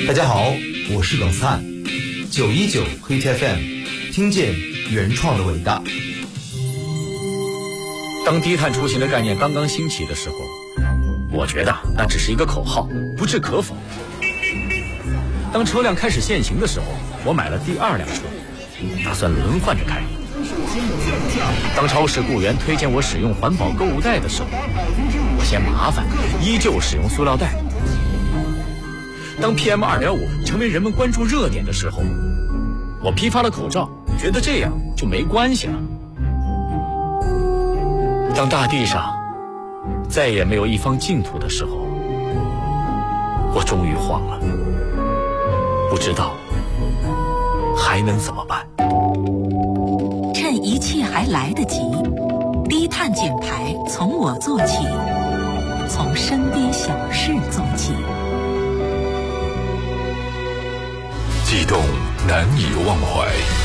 大家好，我是冷灿，919 Hit FM， 听见原创的伟大。 当低碳出行的概念刚刚兴起的时候，我觉得那只是一个口号，不置可否。当车辆开始限行的时候，我买了第2辆车，打算轮换着开。当超市雇员推荐我使用环保购物袋的时候，我嫌麻烦，依旧使用塑料袋。当 PM2.5 成为人们关注热点的时候，我批发了口罩，觉得这样就没关系了。当大地上再也没有一方净土的时候，我终于慌了，不知道还能怎么办。 趁一切还来得及，低碳减排从我做起，从身边小事做起。 悸动难以忘怀。